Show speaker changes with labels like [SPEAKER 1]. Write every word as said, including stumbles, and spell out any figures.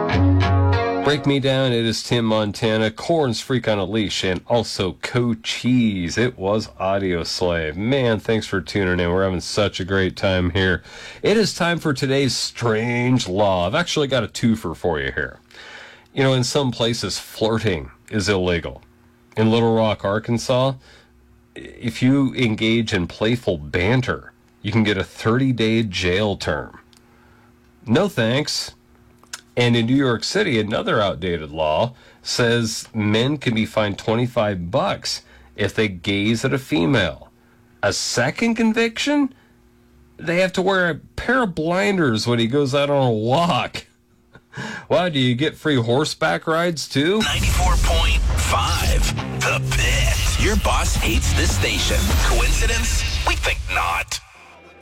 [SPEAKER 1] Break Me Down, it is Tim Montana, Korn's Freak on a Leash, and also Cochise. It was Audio Slave. Man, thanks for tuning in. We're having such a great time here. It is time for today's Strange Law. I've actually got a twofer for you here. You know, in some places, flirting is illegal. In Little Rock, Arkansas, if you engage in playful banter, you can get a thirty-day jail term. No thanks. And in New York City, another outdated law says men can be fined twenty-five bucks if they gaze at a female. A second conviction? They have to wear a pair of blinders when he goes out on a walk. Wow, do you get free horseback rides too?
[SPEAKER 2] ninety-four point five, The Pit. Your boss hates this station. Coincidence? We think not.